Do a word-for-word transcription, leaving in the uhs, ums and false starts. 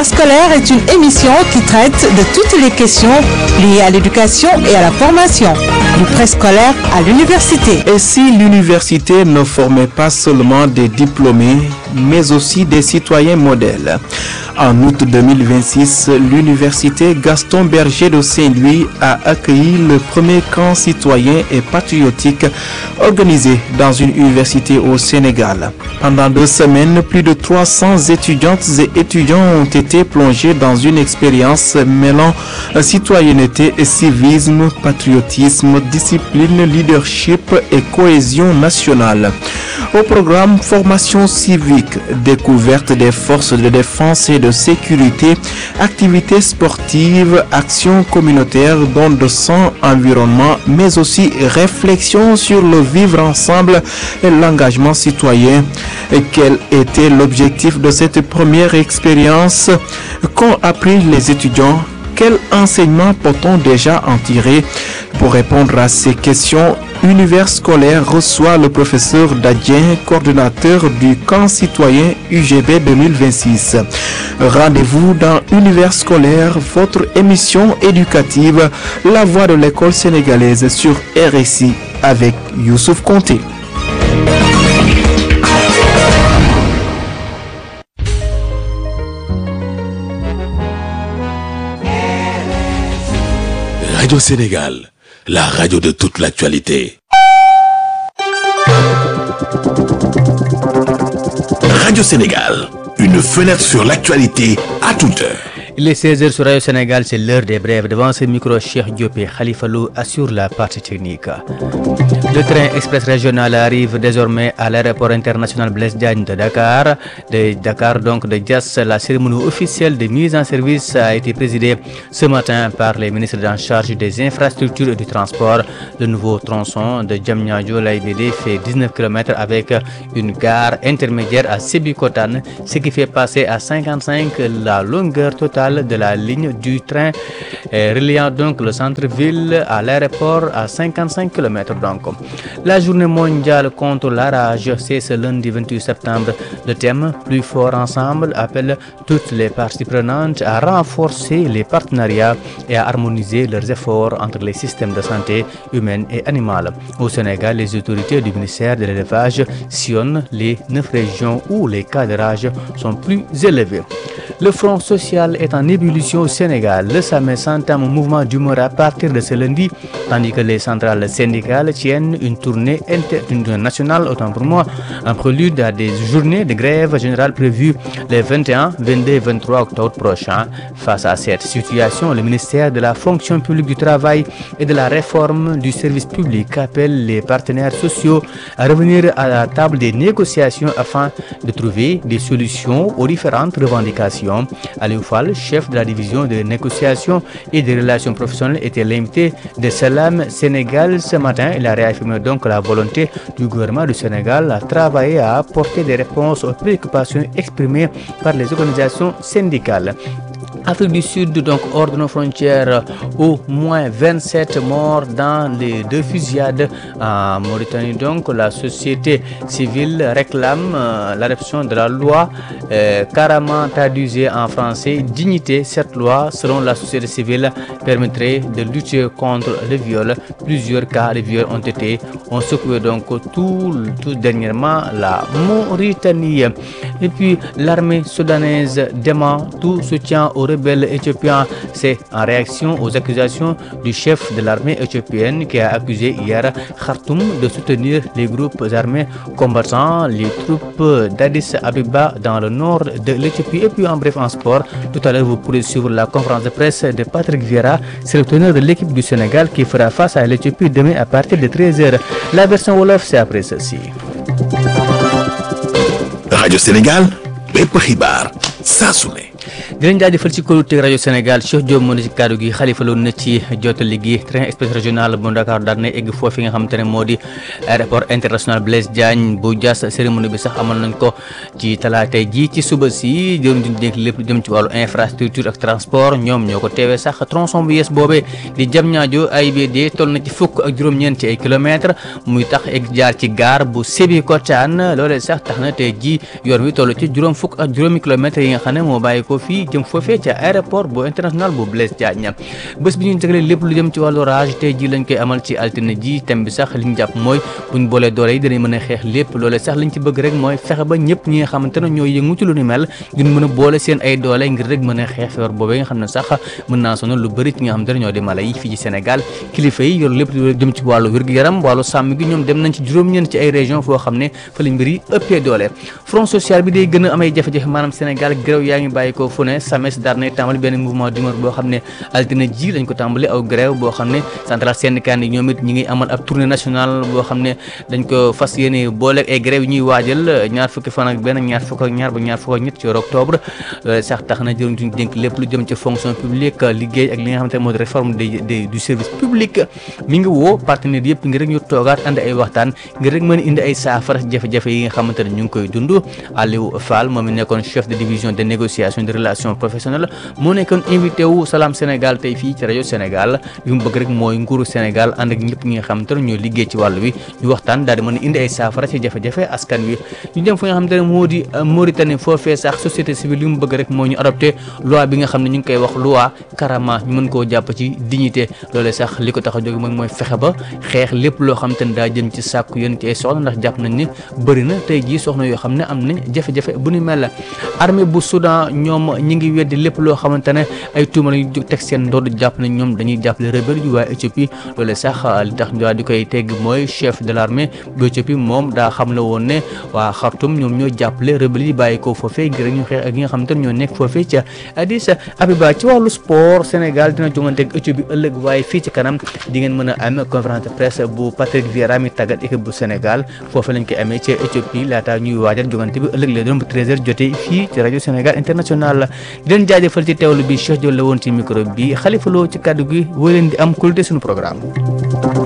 Univers scolaire est une émission qui traite de toutes les questions liées à l'éducation et à la formation, du préscolaire à l'université. Et si l'université ne formait pas seulement des diplômés, mais aussi des citoyens modèles? En août deux mille vingt-six, l'université Gaston Berger de Saint-Louis a accueilli le premier camp citoyen et patriotique organisé dans une université au Sénégal. Pendant deux semaines, plus de trois cents étudiantes et étudiants ont été plongés dans une expérience mêlant citoyenneté et civisme, patriotisme, discipline, leadership et cohésion nationale. Au programme formation civique, découverte des forces de défense et de sécurité, activités sportives, actions communautaires, dons de sang, environnement, mais aussi réflexion sur le vivre ensemble et l'engagement citoyen. Et quel était l'objectif de cette première expérience? Qu'ont appris les étudiants? Quel enseignement peut-on déjà en tirer? Pour répondre à ces questions, Univers scolaire reçoit le professeur Dadien, coordonnateur du camp citoyen U G B deux mille vingt-six. Rendez-vous dans Univers scolaire, votre émission éducative, la voix de l'école sénégalaise sur R S I avec Youssouf Conté. Radio Sénégal, la radio de toute l'actualité. Radio Sénégal, une fenêtre sur l'actualité à toute heure. Il est seize heures sur Radio Sénégal, c'est l'heure des brèves. Devant ce micro, Cheikh Diop et Khalifa Lou assure la partie technique. Le train express régional arrive désormais à l'aéroport international Blaise Diagne de Dakar. De Dakar, donc de Diass, la cérémonie officielle de mise en service a été présidée ce matin par les ministres en charge des infrastructures et du transport. Le nouveau tronçon de Diamniadio-L'A I B D fait dix-neuf kilomètres avec une gare intermédiaire à Sébikotane, ce qui fait passer à cinquante-cinq la longueur totale de la ligne du train euh, reliant donc le centre-ville à l'aéroport à cinquante-cinq kilomètres donc. La journée mondiale contre la rage, c'est ce lundi vingt-huit septembre. Le thème Plus fort ensemble appelle toutes les parties prenantes à renforcer les partenariats et à harmoniser leurs efforts entre les systèmes de santé humaine et animale. Au Sénégal, les autorités du ministère de l'élevage sillonnent les neuf régions où les cas de rage sont plus élevés. Le Front social est en ébullition au Sénégal. Le S A M E S entame un mouvement d'humeur à partir de ce lundi, tandis que les centrales syndicales tiennent une tournée internationale, autant pour moi, en prélude à des journées de grève générale prévues les vingt et un, vingt-deux et vingt-trois octobre prochains. Face à cette situation, le ministère de la fonction publique du travail et de la réforme du service public appelle les partenaires sociaux à revenir à la table des négociations afin de trouver des solutions aux différentes revendications. Aliou Fall, chef de la division de négociation et des relations professionnelles, était l'invité de Salam Sénégal ce matin. Il a réaffirmé donc la volonté du gouvernement du Sénégal à travailler à apporter des réponses aux préoccupations exprimées par les organisations syndicales. Afrique du Sud, donc hors de nos frontières, au moins vingt-sept morts dans les deux fusillades en Mauritanie. Donc la société civile réclame euh, l'adoption de la loi euh, carrément traduisée en français Dignité. Cette loi, selon la société civile, permettrait de lutter contre le viol. Plusieurs cas de viol ont été ont secoué donc tout, tout dernièrement la Mauritanie. Et puis l'armée soudanaise dément tout soutien aux rebelles éthiopiens. C'est en réaction aux accusations du chef de l'armée éthiopienne qui a accusé hier Khartoum de soutenir les groupes armés combattant les troupes d'Addis Abeba dans le nord de l'Éthiopie. Et puis en bref en sport, tout à l'heure vous pourrez suivre la conférence de presse de Patrick Vieira, sélectionneur de l'équipe du Sénégal qui fera face à l'Éthiopie demain à partir de treize heures. La version Wolof c'est après ceci. Radio Sénégal, bépp xibaar saa su ne. di leen jaajëfal ci kóolute rajo Sénégal. Cheikh Diop moo ne ci kaddu gi, Khalifa Lo na ci jottali gi. Train express régional bu Dakar daal na egg foofu nga xamante ne moo di aéroport international Blaise Diagne bu Diass. Cérémonie bi sax amal nañ ko ci talaatay ji ci suba si. jëruñ duñ dénk lépp jëm ci wàllu infrastructure ak transport ñoom ñoo ko teewee sax. Tronçon bu yees boobee di Diamniadio A I B D toll na ci fukk ak juróom-ñeent ci ay kilomètres muy tax egg jaar ci gare bu Sébikotane. loolee sax tax na tey ji yoon wi toll ci juróom fukk ak juróomi kilomètres yi nga xam ne moo bàyyi ko fii jëm foofee ca aéroport bu international bu Blaise Diagne bés bi ñu jagleel lépp lu jëm ci wàllu rage tey ji lañ koy amal ci altine ji thème bi sax li ñu jàpp mooy buñ boolee doole yi dinañ mën a xeex lépp loole sax liñ ci bëgg rek mooy fexe ba ñëpp ñi nga xamante ne ñoo yëngu ci lu ni mel duñ mën a boole seen ay doole ngir rek mën a xeex feebar boobee nga xam ne sax mën naa sonal lu bëri ci nga xamante ne ñoo di mala yi fii ci Sénégal kilifa yi yor lépp lu jëm ci wàllu wér-gu-yaram wàllu sàmm gi ñoom dem nañ ci juróom-ñeent ci ay région foo xam ne fa lañ mbir yi ëppee doole front social bi day gën a amay jafe-jafe maanaam Sénégal grève yaa ngi bàyyi ko fu ne SAMES daal nay tàmbali benn mouvement d'humeur boo xam ne altine ji lañ ko tàmbali aw grève boo xam ne central syndicat yi ñoom it ñi ngi amal ab tournée nationale boo xam ne dañ ko fas yéene booleeg ay grève yi ñuy waajal ñaar fukki fan ak benn ñaar fukk ak ñaar ba ñaar fukk ak ñett ci weeru octobre sax tax na jëruñ suñu dénk lépp lu jëm ci fonction publique liggéey ak li nga xamante ne moo di réforme de du service public mi ngi woo partenaires yëpp ngir rek ñu toogaat ànd ay waxtaan ngir rek mën a indi ay saafara jafe-jafe yi nga xamante ne ñu ngi koy dund Aliou Fall moom mi nekkoon chef de division de négociation de relations professionnelles moo nekkoon invité wu Salam Sénégal tey fii ci rajo Sénégal li mu bëgg rek mooy nguuru Sénégal ànd ak ñëpp ñi nga xamante ne ñoo liggéey ci wàllu wi ñu waxtaan daal di mën a indi ay saafara ci jafe-jafe askan wi ñu dem fu nga xamante ne moo di Mauritanie foofee sax société civile li mu bëgg rek moo ñu adopté loi bi nga xam ne ñu ngi koy wax loi Karama ñu mën koo jàpp ci dignité loolee sax li ko tax a jóge mooy mooy fexe ba xeex lépp loo xamante ne daa jëm ci sàkku yéen ci ay soxna ndax jàpp nañ ni bëri na tey jii soxna yoo xam ne am nañ jafe-jafe bu ni mel la armée bu Soudan ñoom ñi ngi weddi lépp loo xamante ne ay tuuma lañu jóg teg seen ndodd jàpp nañ ñoom dañuy jàppale rebelle yu waa Éthiopie loolee sax li tax ñu di koy tegg mooy chef de l'armée bu Éthiopie moom daa xam la woon ne waa Khartoum ñoom ñoo jàppale rebelle yi bàyyi ko foofee ngir ñu xeex ak ñi nga xamante ne ñoo nekk foofee ca Addis Abeba ci wàllu sport Sénégal dina jongante ak Éthiopie ëllëg waaye fii ci kanam di ngeen mën a am conférence de presse bu Patrick Vieira mi tàggat équipe bu Sénégal foofu lañ koy amee ci Éthiopie laata ñuy waajal jongante bi ëllëg lay doon bu treize heures jotee fii ci rajo Sénégal international di leen jaajëfal ci teewlu bi Cheikh Diop la woon ci micro bi Khalifa Lo ci kàddu gi wóy leen di am kulte suñu programme